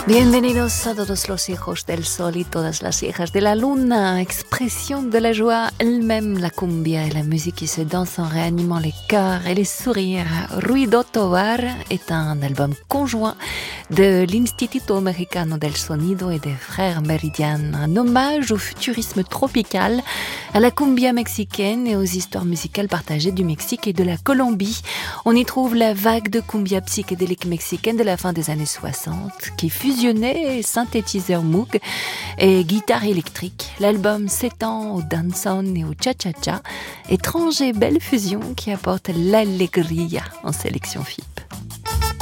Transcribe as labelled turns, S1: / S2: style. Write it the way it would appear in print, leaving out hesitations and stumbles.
S1: Bienvenidos a todos los hijos del sol y todas las hijas de la luna. Expression de la joie elle-même, la cumbia est la musique qui se danse en réanimant les cœurs et les sourires. Ruido Tovar est un album conjoint de l'Instituto Mexicano del Sonido et des Frères Meridian. Un hommage au futurisme tropical, à la cumbia mexicaine et aux histoires musicales partagées du Mexique et de la Colombie. On y trouve la vague de cumbia psychédélique mexicaine de la fin des années 60 qui fusionnait synthétiseur Moog et guitare électrique. L'album s'étend au dancehall et au cha-cha-cha, étrange et belle fusion qui apporte l'allegria en sélection fille.